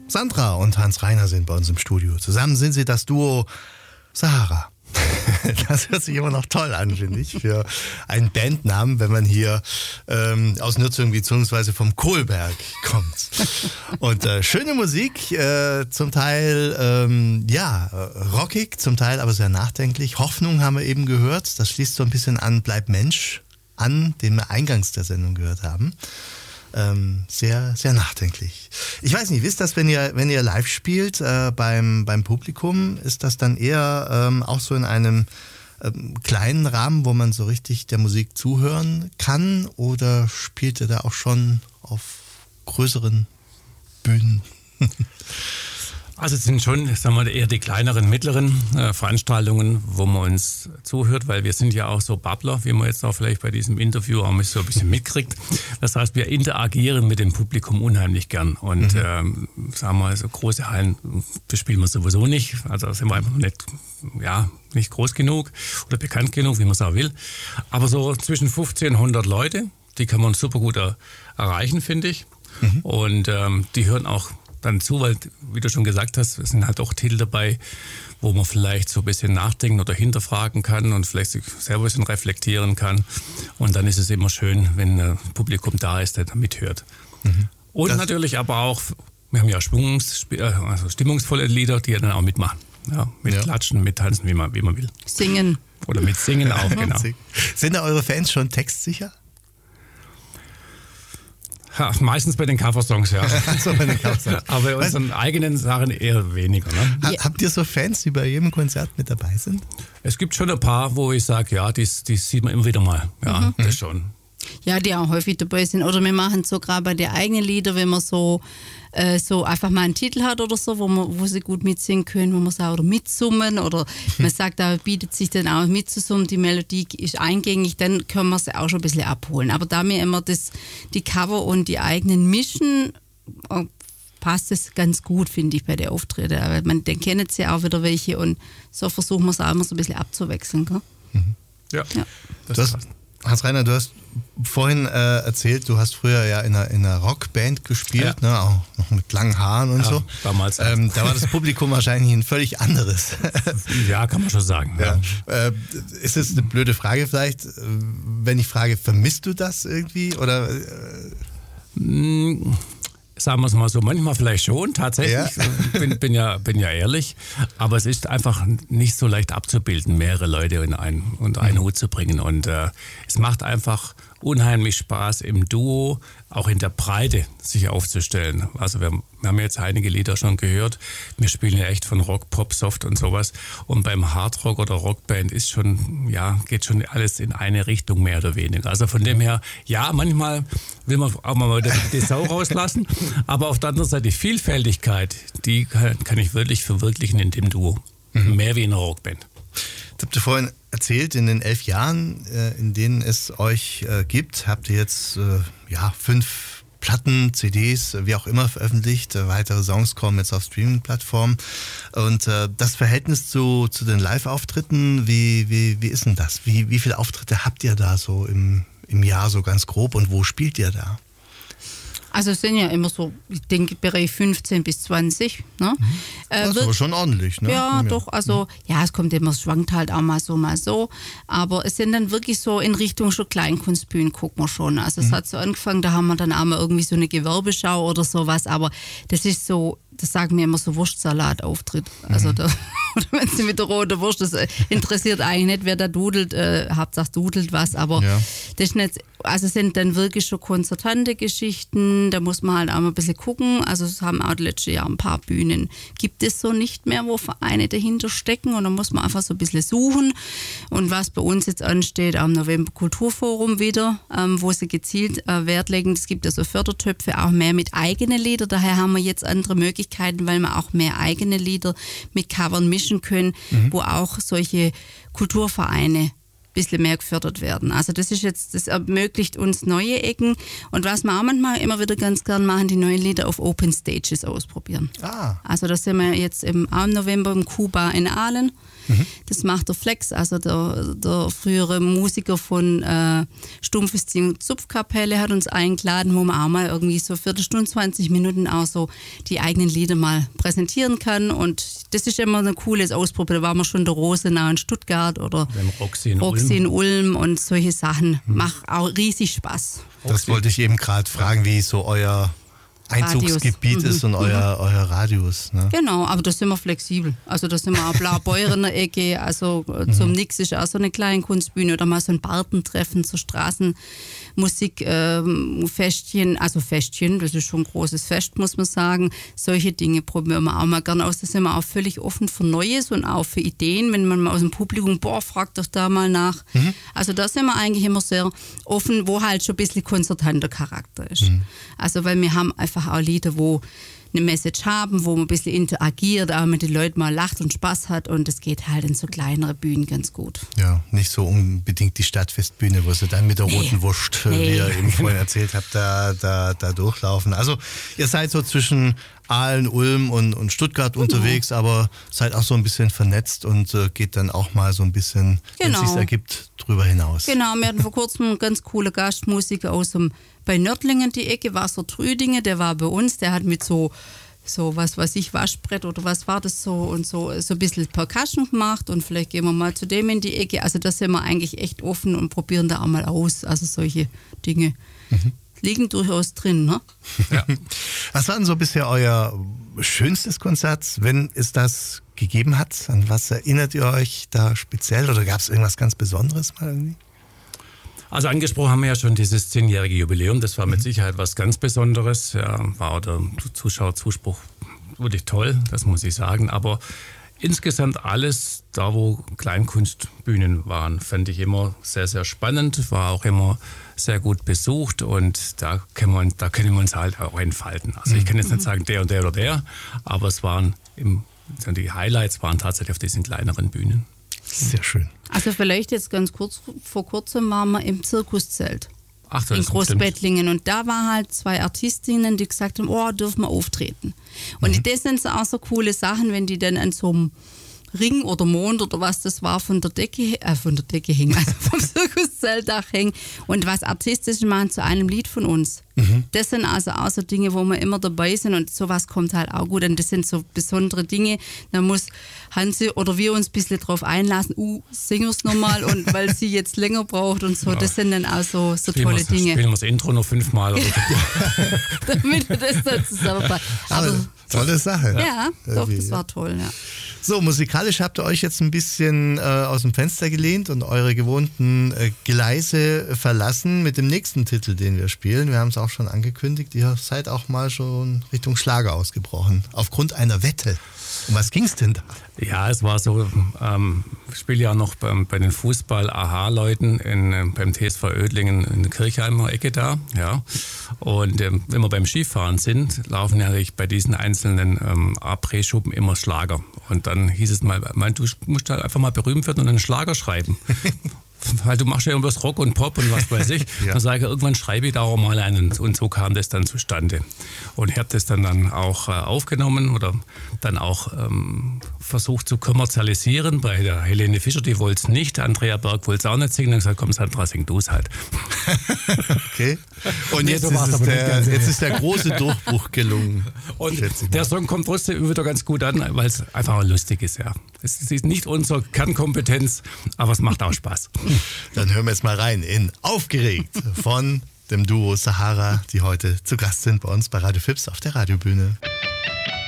Sandra und Hans Reiner sind bei uns im Studio. Zusammen sind sie das Duo Sahara. Das hört sich immer noch toll an, finde ich, für einen Bandnamen, wenn man hier aus Nürzing bzw. vom Kohlberg kommt. Und schöne Musik, zum Teil rockig, zum Teil aber sehr nachdenklich. Hoffnung haben wir eben gehört, das schließt so ein bisschen an Bleib Mensch an, den wir eingangs der Sendung gehört haben. Sehr, sehr nachdenklich. Ich weiß nicht, wisst ihr das, wenn ihr live spielt beim Publikum, ist das dann eher auch so in einem kleinen Rahmen, wo man so richtig der Musik zuhören kann, oder spielt ihr da auch schon auf größeren Bühnen? Also es sind schon, sagen wir, eher die kleineren, mittleren Veranstaltungen, wo man uns zuhört, weil wir sind ja auch so Babbler, wie man jetzt auch vielleicht bei diesem Interview auch so ein bisschen mitkriegt. Das heißt, wir interagieren mit dem Publikum unheimlich gern. Und sagen wir, so große Hallen bespielen wir sowieso nicht. Also da sind wir einfach nicht groß genug oder bekannt genug, wie man es auch will. Aber so zwischen 15 und 100 Leute, die kann man super gut erreichen, finde ich. Und die hören auch dann zu, weil, wie du schon gesagt hast, es sind halt auch Titel dabei, wo man vielleicht so ein bisschen nachdenken oder hinterfragen kann und vielleicht sich selber ein bisschen reflektieren kann. Und dann ist es immer schön, wenn ein Publikum da ist, der da mithört. Und das natürlich aber auch, wir haben ja stimmungsvolle Lieder, die dann auch mitmachen. Ja, Klatschen, mit Tanzen, wie man will. Singen. Oder mit Singen auch, genau. Sind da eure Fans schon textsicher? Ja, meistens bei den Coversongs, ja. So, bei den Coversongs. Aber bei unseren eigenen Sachen eher weniger. Ne? Habt ihr so Fans, die bei jedem Konzert mit dabei sind? Es gibt schon ein paar, wo ich sage, ja, die sieht man immer wieder mal. Ja, das schon. Ja, die auch häufig dabei sind. Oder wir machen so gerade bei den eigenen Lieder, wenn man so einfach mal einen Titel hat oder so, wo sie gut mitsingen können, wo man sagt, oder mitsummen, oder man sagt, da bietet sich dann auch mitzusummen, die Melodie ist eingängig, dann können wir sie auch schon ein bisschen abholen. Aber da wir immer die Cover und die eigenen mischen, passt es ganz gut, finde ich, bei den Auftritten. Aber dann kennen sie auch wieder welche, und so versuchen wir es auch immer so ein bisschen abzuwechseln. Gell? Ja. Hans Reiner, du hast vorhin erzählt, du hast früher ja in einer Rockband gespielt, ne, auch noch mit langen Haaren und so. Damals. Da war das Publikum wahrscheinlich ein völlig anderes. Ja, kann man schon sagen. Ja. Ist es eine blöde Frage vielleicht, wenn ich frage, vermisst du das irgendwie? Oder? Sagen wir es mal so, manchmal vielleicht schon, tatsächlich. Ja. Bin ja ehrlich. Aber es ist einfach nicht so leicht abzubilden, mehrere Leute unter einen Hut zu bringen. Und es macht einfach unheimlich Spaß, im Duo, auch in der Breite, sich aufzustellen. Also wir haben jetzt einige Lieder schon gehört. Wir spielen ja echt von Rock, Pop, Soft und sowas. Und beim Hardrock oder Rockband ist geht schon alles in eine Richtung, mehr oder weniger. Also von dem her, ja, manchmal will man auch mal die Sau rauslassen. Aber auf der anderen Seite, die Vielfältigkeit, die kann ich wirklich verwirklichen in dem Duo. Mehr wie in einer Rockband. Das habt ihr vorhin erzählt, in den 11 Jahren, in denen es euch gibt, habt ihr jetzt 5 Platten, CDs, wie auch immer veröffentlicht. Weitere Songs kommen jetzt auf Streaming-Plattformen. Und das Verhältnis zu den Live-Auftritten, wie ist denn das? Wie viele Auftritte habt ihr da so im Jahr so ganz grob, und wo spielt ihr da? Also es sind ja immer so, ich denke, Bereich 15 bis 20. Ne? Das ist aber schon ordentlich, ne? Ja, doch, also, es kommt immer, es schwankt halt auch mal so. Aber es sind dann wirklich so in Richtung schon Kleinkunstbühnen, gucken wir schon. Also es hat so angefangen, da haben wir dann auch mal irgendwie so eine Gewerbeschau oder sowas, aber das ist so, das sagen wir immer, so Wurstsalatauftritt. Also oder wenn sie mit der roten Wurst, das interessiert eigentlich nicht, wer da dudelt, Hauptsache dudelt was, aber das ist nicht, also es sind dann wirklich schon konzertante Geschichten, da muss man halt auch mal ein bisschen gucken. Also es haben auch letztes Jahr ein paar Bühnen, gibt es so nicht mehr, wo Vereine dahinter stecken, und da muss man einfach so ein bisschen suchen. Und was bei uns jetzt ansteht, am November Kulturforum wieder, wo sie gezielt Wert legen, es gibt ja so Fördertöpfe, auch mehr mit eigenen Liedern, daher haben wir jetzt andere Möglichkeiten, weil wir auch mehr eigene Lieder mit Covern mischen können, wo auch solche Kulturvereine bisschen mehr gefördert werden. Also das ermöglicht uns neue Ecken, und was wir auch manchmal immer wieder ganz gern machen, die neuen Lieder auf Open Stages ausprobieren. Also da sind wir jetzt im November im Kuba in Aalen. Das macht der Flex, also der frühere Musiker von Stumpfes Ding Zupfkapelle hat uns eingeladen, wo man auch mal irgendwie so Viertelstunde, 20 Minuten auch so die eigenen Lieder mal präsentieren kann. Und das ist immer ein cooles Ausprobieren. Da waren wir schon der Rosenau in Stuttgart oder Roxy in Ulm und solche Sachen. Macht auch riesig Spaß. Das wollte ich eben gerade fragen, wie so euer Einzugsgebiet ist und euer Radius. Ne? Genau, aber da sind wir flexibel. Also da sind wir auch Blaubeuer in der Ecke, also zum Nix ist auch so eine kleine Kunstbühne oder mal so ein Bartentreffen zur Straßenmusik, Festchen, das ist schon ein großes Fest, muss man sagen. Solche Dinge probieren wir auch mal gerne aus. Da sind wir auch völlig offen für Neues und auch für Ideen, wenn man mal aus dem Publikum, fragt doch da mal nach. Also da sind wir eigentlich immer sehr offen, wo halt schon ein bisschen konzertanter Charakter ist. Also weil wir haben einfach auch Lieder, wo eine Message haben, wo man ein bisschen interagiert, auch mit den Leuten mal lacht und Spaß hat und das geht halt in so kleinere Bühnen ganz gut. Ja, nicht so unbedingt die Stadtfestbühne, wo sie dann mit der roten Wurst, wie ihr eben vorhin erzählt habt, da durchlaufen. Also ihr seid so zwischen Aalen, Ulm und Stuttgart unterwegs, aber seid auch so ein bisschen vernetzt und geht dann auch mal so ein bisschen, wenn es sich ergibt, drüber hinaus. Genau, wir hatten vor kurzem einen ganz coolen Gastmusiker bei Nördlingen die Ecke, Wasser Trüdinge, der war bei uns, der hat mit so was weiß ich, Waschbrett oder was war das so und so ein bisschen Percussion gemacht und vielleicht gehen wir mal zu dem in die Ecke. Also da sind wir eigentlich echt offen und probieren da auch mal aus. Also solche Dinge liegen durchaus drin, ne? Ja. Was war denn so bisher euer schönstes Konzert, wenn es das gegeben hat? An was erinnert ihr euch da speziell oder gab es irgendwas ganz Besonderes mal irgendwie? Also angesprochen haben wir ja schon dieses 10-jährige Jubiläum. Das war mit Sicherheit was ganz Besonderes. Ja, war der Zuschauerzuspruch wirklich toll, das muss ich sagen. Aber insgesamt alles, da wo Kleinkunstbühnen waren, fand ich immer sehr, sehr spannend. War auch immer sehr gut besucht und da können wir uns halt auch entfalten. Also ich kann jetzt nicht sagen der und der oder der, aber die Highlights waren tatsächlich auf diesen kleineren Bühnen. Sehr schön. Also vielleicht jetzt ganz kurz, vor kurzem waren wir im Zirkuszelt in Großbettlingen und da waren halt 2 Artistinnen, die gesagt haben, dürfen wir auftreten. Und das sind so auch so coole Sachen, wenn die dann an so einem Ring oder Mond oder was das war von der Decke hängen, also vom Zirkuszeltdach hängen und was Artistisches machen zu einem Lied von uns. Das sind also auch so Dinge, wo wir immer dabei sind und sowas kommt halt auch gut und das sind so besondere Dinge, da muss Hansi oder wir uns ein bisschen drauf einlassen, sing es nochmal und weil sie jetzt länger braucht und so, das sind dann auch so tolle Dinge. Spielen wir das Intro noch 5-mal oder damit das dann zusammenpasst. Aber tolle Sache. Ja, doch, das war toll, ja. So, musikalisch habt ihr euch jetzt ein bisschen aus dem Fenster gelehnt und eure gewohnten Gleise verlassen mit dem nächsten Titel, den wir spielen. Wir haben es auch schon angekündigt, ihr seid auch mal schon Richtung Schlager ausgebrochen, aufgrund einer Wette. Um was ging es denn da? Ja, es war so, ich spiele ja noch bei den Fußball-AHA-Leuten beim TSV Oedlingen in der Kirchheimer Ecke da. Ja. Und wenn wir beim Skifahren sind, laufen ja bei diesen einzelnen Après-Schuppen immer Schlager. Und dann hieß es mal, du musst halt einfach mal berühmt werden und einen Schlager schreiben. Weil du machst ja irgendwas Rock und Pop und was weiß ich. Ja. Dann sage ich, irgendwann schreibe ich da auch mal einen. Und so kam das dann zustande. Und ich habe das dann auch aufgenommen oder dann auch versucht zu kommerzialisieren. Bei der Helene Fischer, die wollte es nicht. Andrea Berg wollte es auch nicht singen. Dann gesagt, komm Sandra, sing du es halt. Okay. Und jetzt ist der große Durchbruch gelungen. Und der Song kommt trotzdem wieder ganz gut an, weil es einfach lustig ist. Ja. Es ist nicht unsere Kernkompetenz, aber es macht auch Spaß. Dann hören wir jetzt mal rein in Aufgeregt von dem Duo Sahara, die heute zu Gast sind bei uns bei Radio Fips auf der Radiobühne.